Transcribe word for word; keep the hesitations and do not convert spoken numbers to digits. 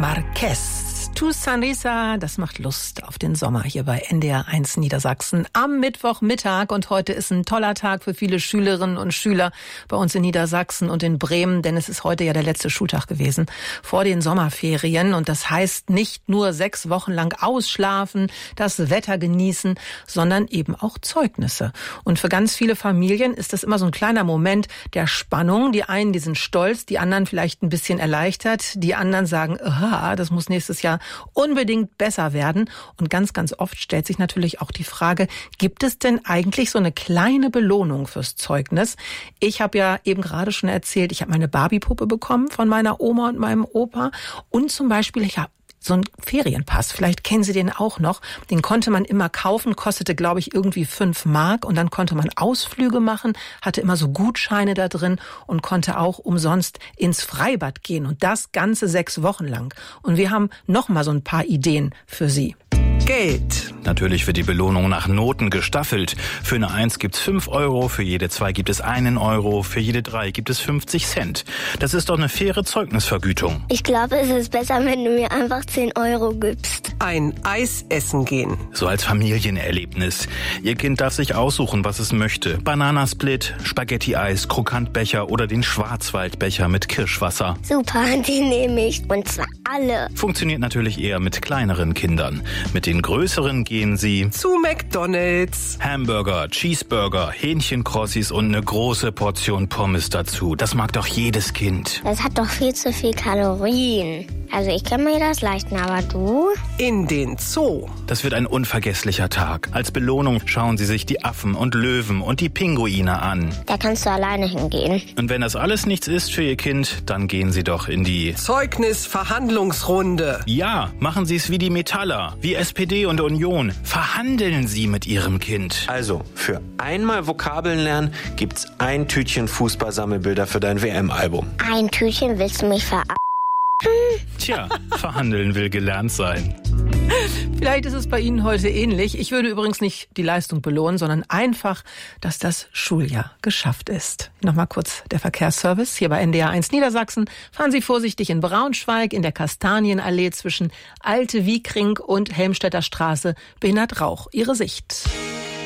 Marquez. Tu Sonrisa, das macht Lust auf den Sommer hier bei N D R eins Niedersachsen am Mittwochmittag. Und heute ist ein toller Tag für viele Schülerinnen und Schüler bei uns in Niedersachsen und in Bremen, denn es ist heute ja der letzte Schultag gewesen vor den Sommerferien. Und das heißt nicht nur sechs Wochen lang ausschlafen, das Wetter genießen, sondern eben auch Zeugnisse. Und für ganz viele Familien ist das immer so ein kleiner Moment der Spannung. Die einen, die sind stolz, die anderen vielleicht ein bisschen erleichtert, die anderen sagen, aha, das muss nächstes Jahr unbedingt besser werden. Und ganz, ganz oft stellt sich natürlich auch die Frage, gibt es denn eigentlich so eine kleine Belohnung fürs Zeugnis? Ich habe ja eben gerade schon erzählt, ich habe meine Barbie-Puppe bekommen von meiner Oma und meinem Opa. Und zum Beispiel, ich habe so ein Ferienpass, vielleicht kennen Sie den auch noch, den konnte man immer kaufen, kostete, glaube ich, irgendwie fünf Mark und dann konnte man Ausflüge machen, hatte immer so Gutscheine da drin und konnte auch umsonst ins Freibad gehen und das Ganze sechs Wochen lang. Und wir haben noch mal so ein paar Ideen für Sie. Geld. Natürlich wird die Belohnung nach Noten gestaffelt. Für eine Eins gibt's fünf Euro, für jede Zwei gibt es einen Euro, für jede Drei gibt es fünfzig Cent. Das ist doch eine faire Zeugnisvergütung. Ich glaube, es ist besser, wenn du mir einfach zehn Euro gibst. Ein Eis essen gehen. So als Familienerlebnis. Ihr Kind darf sich aussuchen, was es möchte. Bananasplit, Spaghetti-Eis, Krokantbecher oder den Schwarzwaldbecher mit Kirschwasser. Super, die nehme ich. Und zwar alle. Funktioniert natürlich eher mit kleineren Kindern. Mit den größeren gehen sie zu McDonald's. Hamburger, Cheeseburger, Hähnchenkrossis und eine große Portion Pommes dazu. Das mag doch jedes Kind. Das hat doch viel zu viel Kalorien. Also ich kann mir das leisten, aber du? In den Zoo. Das wird ein unvergesslicher Tag. Als Belohnung schauen Sie sich die Affen und Löwen und die Pinguine an. Da kannst du alleine hingehen. Und wenn das alles nichts ist für Ihr Kind, dann gehen Sie doch in die Zeugnisverhandlungsrunde. Ja, machen Sie es wie die Metaller, wie S P D und Union. Verhandeln Sie mit Ihrem Kind. Also, für einmal Vokabeln lernen gibt's ein Tütchen Fußballsammelbilder für dein W M-Album. Ein Tütchen, willst du mich verarschen? Tja, verhandeln will gelernt sein. Vielleicht ist es bei Ihnen heute ähnlich. Ich würde übrigens nicht die Leistung belohnen, sondern einfach, dass das Schuljahr geschafft ist. Nochmal kurz der Verkehrsservice hier bei N D R eins Niedersachsen. Fahren Sie vorsichtig in Braunschweig, in der Kastanienallee zwischen Alte Wiekring und Helmstedter Straße behindert Rauch Ihre Sicht.